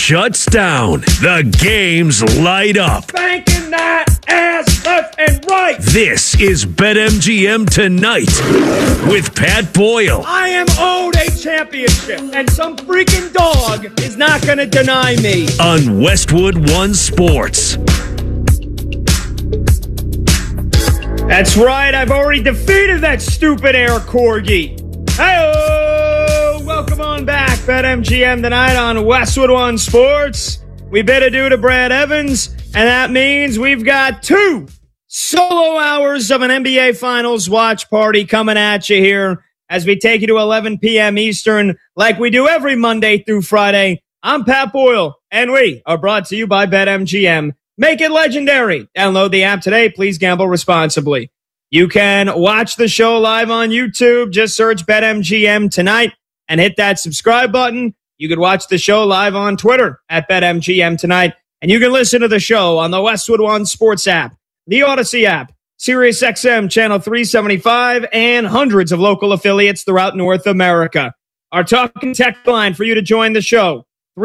shuts down. The games light up. Banking that ass left and right. This is BetMGM Tonight with Pat Boyle. I am owed a championship, and some freaking dog is not going to deny me. On Westwood One Sports. That's right. I've already defeated that stupid air corgi. Hey-oh! Welcome on back, BetMGM Tonight on Westwood One Sports. We bid adieu to Brad Evans, and that means we've got 2 solo hours of an NBA Finals watch party coming at you here as we take you to 11 p.m. Eastern like we do every Monday through Friday. I'm Pat Boyle, and we are brought to you by BetMGM. Make it legendary. Download the app today. Please gamble responsibly. You can watch the show live on YouTube. Just search BetMGM Tonight and hit that subscribe button. You can watch the show live on Twitter at BetMGM Tonight. And you can listen to the show on the Westwood One Sports app, the Odyssey app, SiriusXM Channel 375, and hundreds of local affiliates throughout North America. Our talk and text line for you to join the show,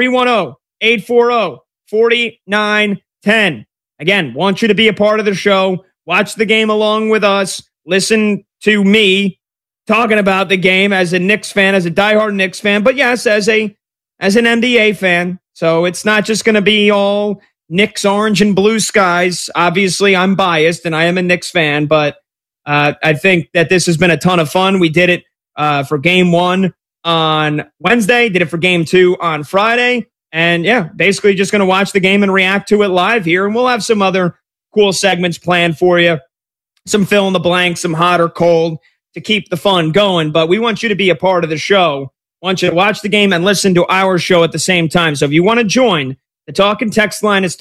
310-840-4910. Again, want you to be a part of the show. Watch the game along with us. Listen to me talking about the game as a Knicks fan, as a diehard Knicks fan, but yes, as an NBA fan. So it's not just going to be all Knicks orange and blue skies. Obviously, I'm biased and I am a Knicks fan, but I think that this has been a ton of fun. We did it for game 1 on Wednesday, did it for game 2 on Friday. And yeah, basically just going to watch the game and react to it live here. And we'll have some other cool segments planned for you. Some fill in the blank, some hot or cold to keep the fun going. But we want you to be a part of the show. Want you to watch the game and listen to our show at the same time. So if you want to join, the talk and text line is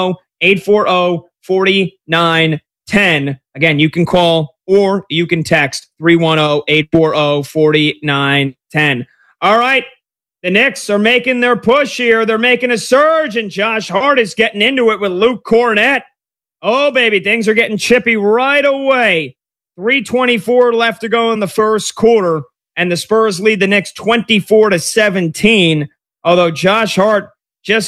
310-840-4910. Again, you can call or you can text 310-840-4910. All right. The Knicks are making their push here. They're making a surge, and Josh Hart is getting into it with Luke Kornet. Oh, baby, things are getting chippy right away. 3:24 left to go in the first quarter, and the Spurs lead the Knicks 24-17. Although Josh Hart just